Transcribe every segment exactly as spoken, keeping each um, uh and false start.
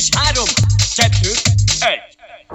Három, kettő, egy.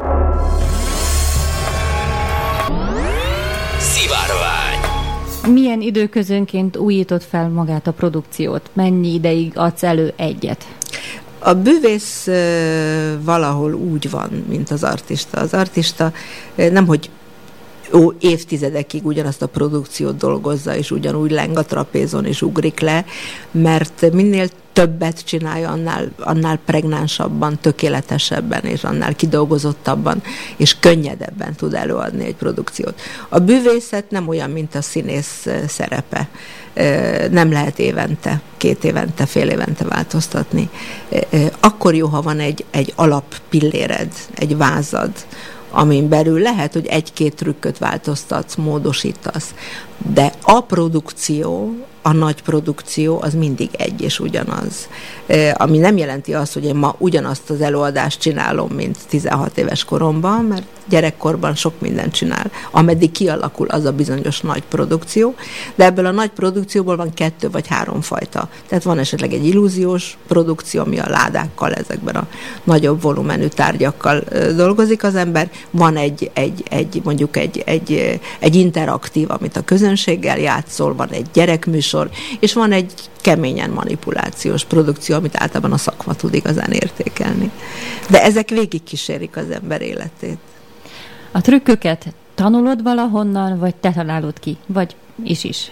Szivárvány. Milyen időközönként újított fel magát a produkciót? Mennyi ideig adsz elő egyet? A bűvész valahol úgy van, mint az artista. Az artista nemhogy ó, évtizedekig ugyanazt a produkciót dolgozza, és ugyanúgy leng a trapézon, és ugrik le, mert minél többet csinálja, annál, annál pregnánsabban, tökéletesebben, és annál kidolgozottabban, és könnyedebben tud előadni egy produkciót. A bűvészet nem olyan, mint a színész szerepe. Nem lehet évente, két évente, fél évente változtatni. Akkor jó, ha van egy, egy alappilléred, egy vázad, amin belül lehet, hogy egy-két trükköt változtatsz, módosítasz, de a produkció, a nagy produkció az mindig egy és ugyanaz. Ami nem jelenti azt, hogy én ma ugyanazt az előadást csinálom, mint tizenhat éves koromban, mert gyerekkorban sok mindent csinál, ameddig kialakul az a bizonyos nagy produkció, de ebből a nagy produkcióból van kettő vagy három fajta. Tehát van esetleg egy illúziós produkció, ami a ládákkal, ezekben a nagyobb volumenű tárgyakkal dolgozik az ember, van egy, egy, egy mondjuk egy, egy, egy interaktív, amit a közönséggel játszol, van egy gyerekműsor, és van egy keményen manipulációs produkció, amit általában a szakma tud igazán értékelni. De ezek végigkísérik az ember életét. A trükköket tanulod valahonnan, vagy te találod ki? Vagy is is?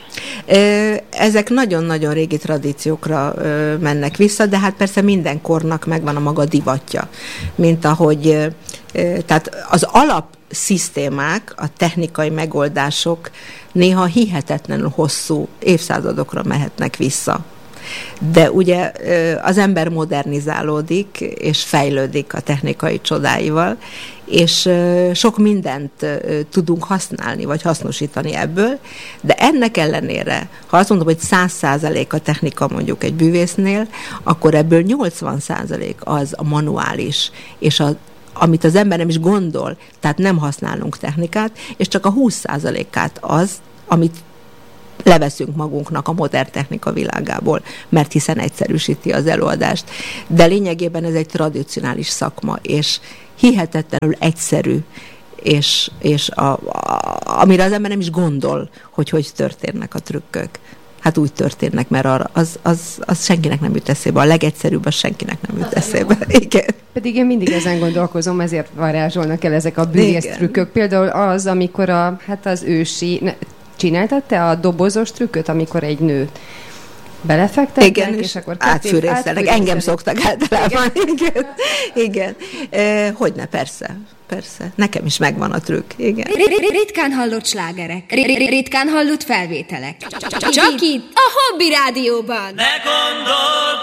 Ezek nagyon-nagyon régi tradíciókra mennek vissza, de hát persze minden kornak megvan a maga divatja. Mint ahogy, tehát az alapszisztémák, a technikai megoldások néha hihetetlenül hosszú évszázadokra mehetnek vissza. De ugye az ember modernizálódik, és fejlődik a technikai csodáival, és sok mindent tudunk használni, vagy hasznosítani ebből, de ennek ellenére, ha azt mondom, hogy száz százalék a technika mondjuk egy bűvésznél, akkor ebből nyolcvan százalék az a manuális, és a amit az ember nem is gondol, tehát nem használunk technikát, és csak a húsz százalékát az, amit leveszünk magunknak a modern technika világából, mert hiszen egyszerűsíti az előadást. De lényegében ez egy tradicionális szakma, és hihetetlenül egyszerű, és, és a, a, amire az ember nem is gondol, hogy hogy történnek a trükkök. Hát úgy történnek, mert arra, az, az, az senkinek nem jut eszébe. A legegyszerűbb, az senkinek nem jut eszébe. Igen. Pedig én mindig ezen gondolkozom, ezért varázsolnak el ezek a bűvész trükkök. Például az, amikor a, hát az ősi... Ne, csináltad te a dobozos trükköt, amikor egy nő belefektetnek, igen, és, és akkor átfűrészelnek. Engem szoktak általában. Igen. Igen. E, hogyne, persze. Persze. Nekem is megvan a trükk. Igen. Ritkán hallott slágerek. Ritkán hallott felvételek. Csak itt, a Hobby Rádióban. Ne gondol!